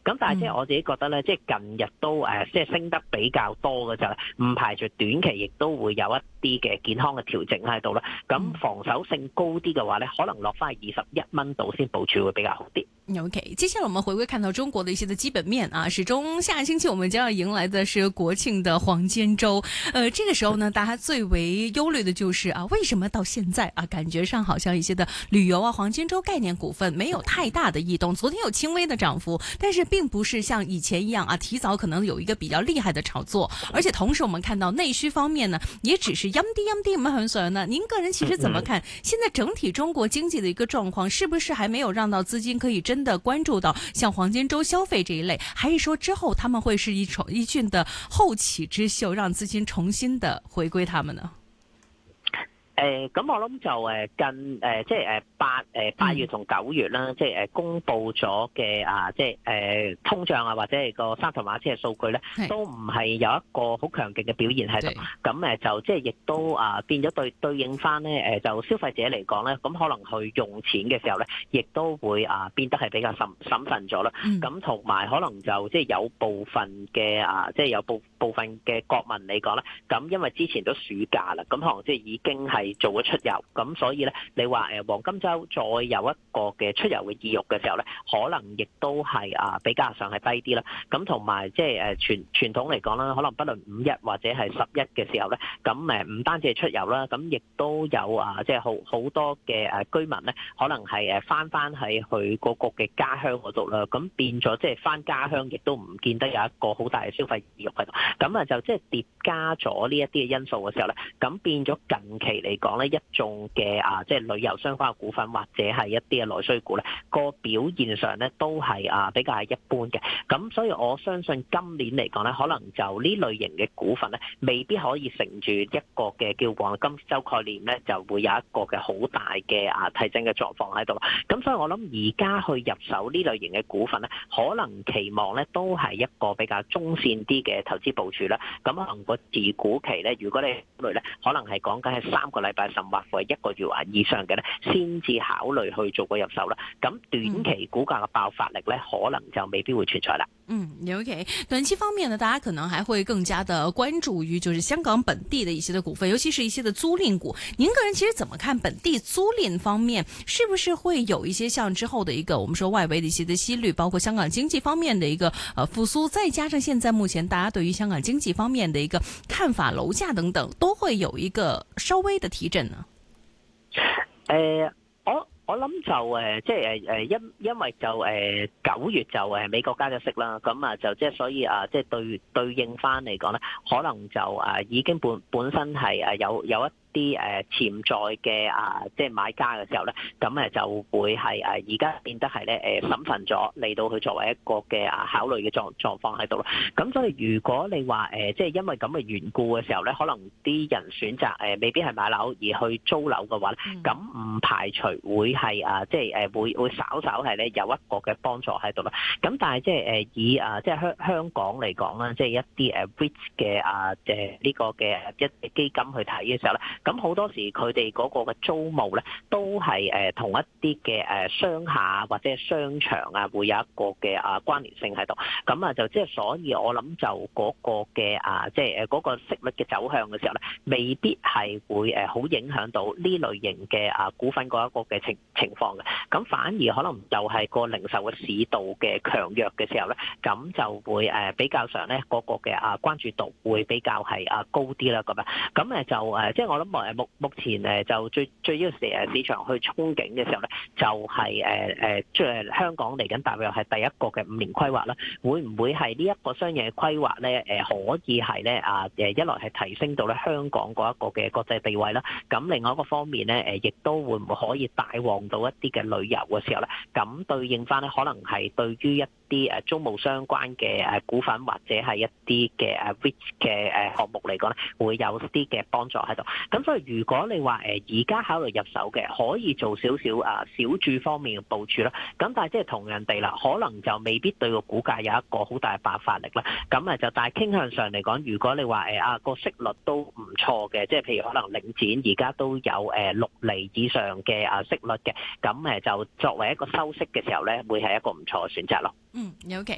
咁但係即係我自己覺得咧，即係近日都即係升得比較多嘅時候，唔排除短期亦都會有一啲嘅健康嘅調整喺度啦。咁防守性高啲嘅話咧，可能落翻去21蚊度先部署會比較好啲。 OK， 接下來我們回歸看到中國的一些的基本面啊，始終下個星期我們將要迎來的是國慶的黃金週，這個時候呢，大家最為憂慮的就是啊，為什麼到現在啊，感覺上好像一些的旅遊啊、黃金週概念股份沒有太大的異動，昨天有輕微的漲幅，但是並不是像以前一樣啊，提早可能有一個比較厲害的炒作，而且同時我們看到內需方面呢，也只是陰啲咁樣向上呢。您個人其實怎麼看？現在整體中國經濟的一個狀況，是不是還沒有讓到資金可以真的關注到像黃金週消費這一類，還是說之後他們會是一陣的後起之秀，讓資金重新的回歸他們呢？ 咁我諗就近即係八月同9月啦，即係公布咗嘅即係通脹啊，或者係個三頭馬車嘅數據咧，都唔係有一個好強勁嘅表現喺度。咁就即係亦都變咗對應翻咧就消費者嚟講咧，咁可能去用錢嘅時候咧，亦都會變得係比較審慎咗啦。咁同埋可能就即係有部分嘅即係有部分嘅國民嚟講咧，咁因為之前都暑假啦，咁可能即係已經係做咗出遊，咁所以咧，你話黃金週再有一個嘅出遊嘅意欲嘅時候咧，可能亦都係比較上係低啲啦。咁同埋即係傳統嚟講啦，可能不論5日或者係11嘅時候咧，咁唔單止係出遊啦，咁亦都有即係好多嘅居民咧，可能係翻喺去嗰個嘅家鄉嗰度啦，咁變咗即係翻家鄉亦都唔見得有一個好大嘅消費意欲喺度，咁就即係疊加咗呢一啲嘅因素嘅時候咧，咁變咗近期嚟講咧，一眾嘅即係旅遊相關嘅股份或者係一啲嘅內需股咧，個表現上咧都係比較係一般嘅。咁所以我相信今年嚟講咧，可能就呢類型嘅股份咧，未必可以乘住一個嘅叫黃金週概念咧，就會有一個嘅好大嘅提振嘅狀況喺度。咁所以我諗而家去入手呢類型嘅股份咧，可能期望咧都係一個比較中線啲嘅投資部署啦。咁可能個持股期咧，如果你考慮咧，可能係講緊係3個禮拜，甚或乎係1個月或以上嘅咧，先至考慮去做個入手啦。咁短期股價嘅爆發力咧，可能就未必會存在啦。 OK， 短期方面呢，大家可能還會更加的關注於就是香港本地的一些的股份，尤其是一些的租賃股。您個人其實怎麼看本地租賃方面，是不是會有一些像之後的一個我們說外圍的一些的息率，包括香港經濟方面的一個復甦，再加上現在目前大家對於香港經濟方面的一個看法、樓價等等，都會有一個稍微的提振呢？ 我諗就即係因為就9月就美國加咗息啦，咁就即係所以即係對應翻嚟講咧，可能就已經本身係有一啲潛在嘅即係買家嘅時候咧，咁就會係而家變得係咧審慎咗嚟到去作為一個嘅考慮嘅狀況喺度咯。咁所以如果你話即係因為咁嘅緣故嘅時候咧，可能啲人選擇未必係買樓而去租樓嘅話咧，咁唔排除會係即係會稍係咧有一個嘅幫助喺度啦。咁但係即係以即係香港嚟講啦，即係一啲REIT 嘅呢個嘅一基金去睇嘅時候咧，咁好多時佢哋嗰個嘅租務咧，都係同一啲嘅商廈或者係商場會有一個嘅關聯性喺度。咁就即係所以我諗就嗰個嘅即係嗰個息率嘅走向嘅時候咧，未必係會好影響到呢類型嘅股份嗰一個嘅情況嘅。咁反而可能就係個零售嘅市道嘅強弱嘅時候咧，咁就會比較上咧嗰個嘅關注度會比較係高啲啦。咁就即係我諗目前就最要市場去憧憬嘅時候咧，就係即係香港嚟緊大約係第一個嘅5年規劃啦。會唔會係呢一個商業嘅規劃咧？可以係咧一來係提升到咧香港嗰一個嘅國際地位啦。咁另外一個方面咧，亦都會唔會可以帶旺到一啲嘅旅遊嘅時候咧？咁對應翻咧，可能係對於一啲租務相關嘅股份或者係一啲嘅REIT 嘅項目嚟講咧，會有啲嘅幫助喺度。咁所以如果你話而家考慮入手嘅，可以做少少小注方面嘅部署啦。咁但係即係同樣地啦，可能就未必對個股價有一個好大嘅爆發力啦。咁就但係傾向上嚟講，如果你話個息率都唔錯嘅，即係譬如可能領展而家都有6厘以上嘅息率嘅，咁就作為一個收息嘅時候咧，會係一個唔錯嘅選擇咯。 OK。